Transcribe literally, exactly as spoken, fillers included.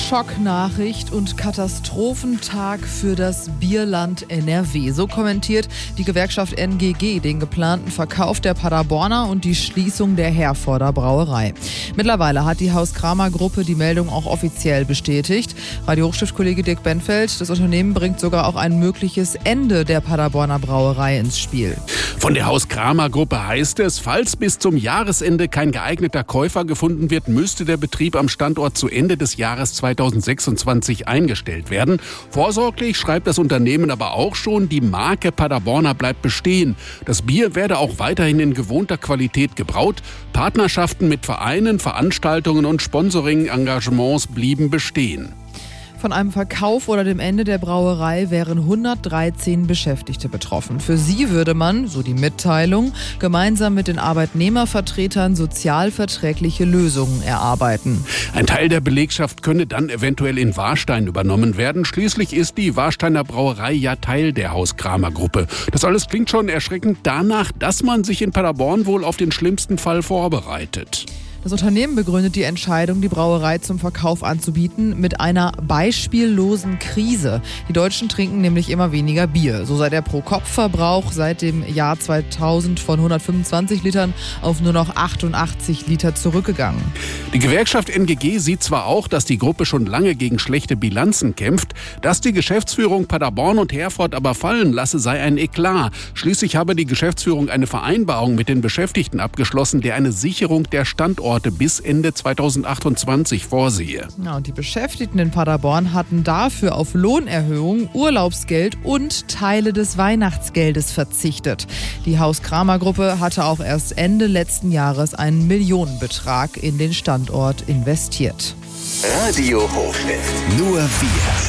Schocknachricht und Katastrophentag für das Bierland N R W. So kommentiert die Gewerkschaft N G G den geplanten Verkauf der Paderborner und die Schließung der Herforder Brauerei. Mittlerweile hat die Haus-Kramer-Gruppe die Meldung auch offiziell bestätigt. Radio-Hochstift-Kollege Dirk Benfeld, das Unternehmen bringt sogar auch ein mögliches Ende der Paderborner Brauerei ins Spiel. Von der Haus-Kramer-Gruppe heißt es, falls bis zum Jahresende kein geeigneter Käufer gefunden wird, müsste der Betrieb am Standort zu Ende des Jahres zweitausendsechsundzwanzig eingestellt werden. Vorsorglich schreibt das Unternehmen aber auch schon, die Marke Paderborner bleibt bestehen. Das Bier werde auch weiterhin in gewohnter Qualität gebraut. Partnerschaften mit Vereinen, Veranstaltungen und Sponsoring-Engagements blieben bestehen. Von einem Verkauf oder dem Ende der Brauerei wären hundertdreizehn Beschäftigte betroffen. Für sie würde man, so die Mitteilung, gemeinsam mit den Arbeitnehmervertretern sozialverträgliche Lösungen erarbeiten. Ein Teil der Belegschaft könne dann eventuell in Warstein übernommen werden. Schließlich ist die Warsteiner Brauerei ja Teil der Haus-Kramer-Gruppe. Das alles klingt schon erschreckend danach, dass man sich in Paderborn wohl auf den schlimmsten Fall vorbereitet. Das Unternehmen begründet die Entscheidung, die Brauerei zum Verkauf anzubieten, mit einer beispiellosen Krise. Die Deutschen trinken nämlich immer weniger Bier. So sei der Pro-Kopf-Verbrauch seit dem Jahr zweitausend von hundertfünfundzwanzig Litern auf nur noch achtundachtzig Liter zurückgegangen. Die Gewerkschaft N G G sieht zwar auch, dass die Gruppe schon lange gegen schlechte Bilanzen kämpft, dass die Geschäftsführung Paderborn und Herford aber fallen lasse, sei ein Eklat. Schließlich habe die Geschäftsführung eine Vereinbarung mit den Beschäftigten abgeschlossen, der eine Sicherung der Standorte bis Ende zweitausendachtundzwanzig vorsehe. Ja, und die Beschäftigten in Paderborn hatten dafür auf Lohnerhöhung, Urlaubsgeld und Teile des Weihnachtsgeldes verzichtet. Die Haus-Kramer-Gruppe hatte auch erst Ende letzten Jahres einen Millionenbetrag in den Standort investiert. Radio Hochstift. Nur wir.